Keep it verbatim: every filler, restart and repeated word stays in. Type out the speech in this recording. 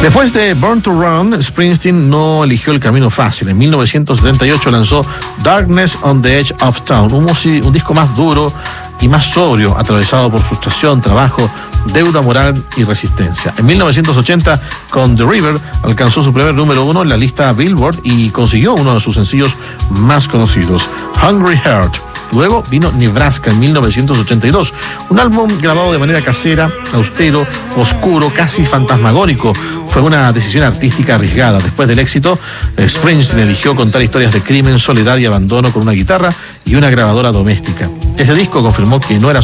Después de Born to Run, Springsteen no eligió el camino fácil. En mil novecientos setenta y ocho lanzó Darkness on the Edge of Town, un, musi- un disco más duro y más sobrio, atravesado por frustración, trabajo, deuda moral y resistencia. En mil novecientos ochenta, con The River, alcanzó su primer número uno en la lista Billboard y consiguió uno de sus sencillos más conocidos, Hungry Heart. Luego vino Nebraska en mil novecientos ochenta y dos, un álbum grabado de manera casera, austero, oscuro, casi fantasmagórico. Fue una decisión artística arriesgada. Después del éxito, Springsteen eligió contar historias de crimen, soledad y abandono con una guitarra y una grabadora doméstica. Ese disco confirmó que no era